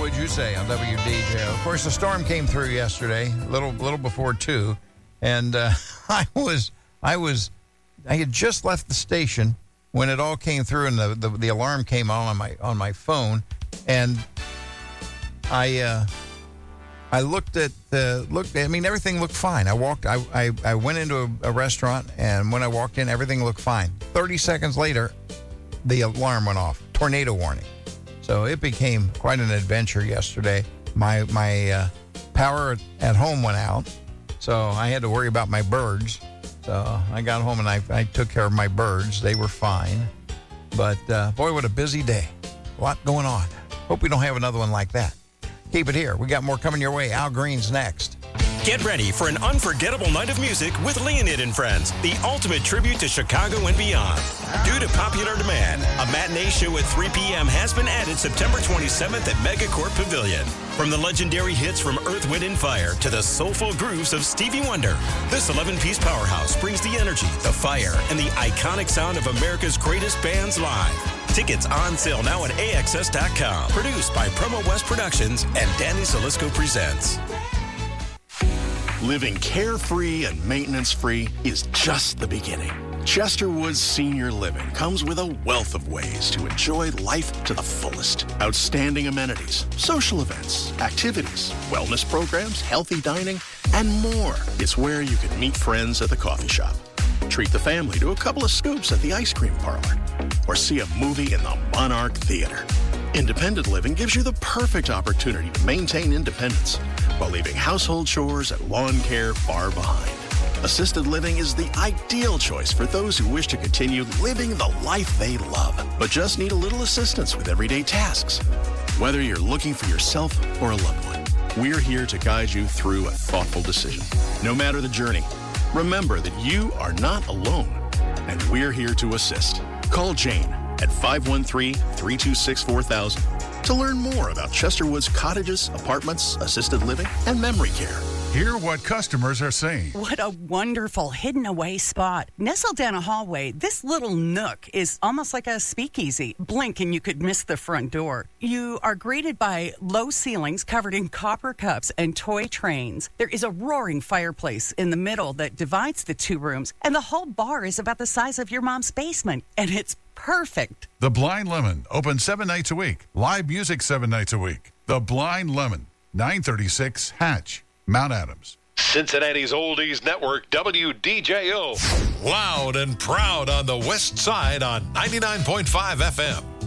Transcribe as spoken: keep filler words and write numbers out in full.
Would You Say on W D J O. Of course, the storm came through yesterday, a little, little before two, and uh, I was, I was, I had just left the station when it all came through, and the, the, the alarm came on on my on my phone, and I, uh, I looked at the looked. I mean, everything looked fine. I walked. I I, I went into a, a restaurant, and when I walked in, everything looked fine. Thirty seconds later, the alarm went off. Tornado warning. So it became quite an adventure yesterday. My my uh, power at home went out, so I had to worry about my birds. So I got home and I, I took care of my birds. They were fine. But uh, boy, what a busy day. A lot going on. Hope we don't have another one like that. Keep it here. We got more coming your way. Al Green's next. Get ready for an unforgettable night of music with Leonid and Friends, the ultimate tribute to Chicago and beyond. Due to popular demand, a matinee show at three p.m. has been added September twenty-seventh at Megacorp Pavilion. From the legendary hits from Earth, Wind, and Fire to the soulful grooves of Stevie Wonder, this eleven-piece powerhouse brings the energy, the fire, and the iconic sound of America's greatest bands live. Tickets on sale now at A X S dot com. Produced by Promo West Productions and Danny Salisco Presents. Living carefree and maintenance-free is just the beginning. Chesterwood's Senior Living comes with a wealth of ways to enjoy life to the fullest. Outstanding amenities, social events, activities, wellness programs, healthy dining, and more. It's where you can meet friends at the coffee shop, treat the family to a couple of scoops at the ice cream parlor, or see a movie in the Monarch Theater. Independent living gives you the perfect opportunity to maintain independence while leaving household chores and lawn care far behind. Assisted living is the ideal choice for those who wish to continue living the life they love, but just need a little assistance with everyday tasks. Whether you're looking for yourself or a loved one, we're here to guide you through a thoughtful decision. No matter the journey, remember that you are not alone, and we're here to assist. Call Jane at five one three, three two six, four thousand to learn more about Chesterwood's cottages, apartments, assisted living, and memory care. Hear what customers are saying. What a wonderful hidden away spot. Nestled down a hallway, this little nook is almost like a speakeasy. Blink and you could miss the front door. You are greeted by low ceilings covered in copper cups and toy trains. There is a roaring fireplace in the middle that divides the two rooms, and the whole bar is about the size of your mom's basement, and it's perfect. The Blind Lemon, open seven nights a week. Live music seven nights a week. The Blind Lemon, nine thirty-six Hatch, Mount Adams. Cincinnati's Oldies Network, W D J O. Loud and proud on the west side on ninety-nine point five F M.